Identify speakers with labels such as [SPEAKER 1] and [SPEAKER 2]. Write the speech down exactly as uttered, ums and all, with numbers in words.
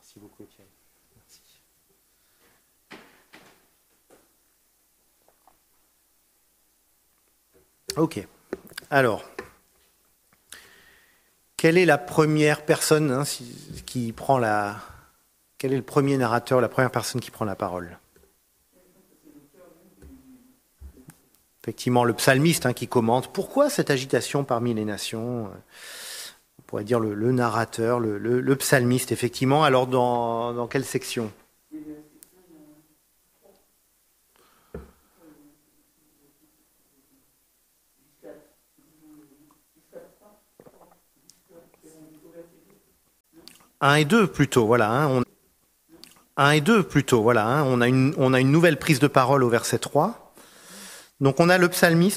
[SPEAKER 1] Merci beaucoup, Étienne. Merci. Ok. Alors, quelle est la première personne hein, qui prend la... Quel est le premier narrateur, la première personne qui prend la parole? Effectivement, le psalmiste hein, qui commente. Pourquoi cette agitation parmi les nations? On pourrait dire le, le narrateur, le, le, le psalmiste, effectivement. Alors, dans, dans quelle section? un et deux plutôt, voilà. Hein, on... un et deux plutôt, voilà. Hein, on, a une, on a une nouvelle prise de parole au verset trois. Donc on a le psalmiste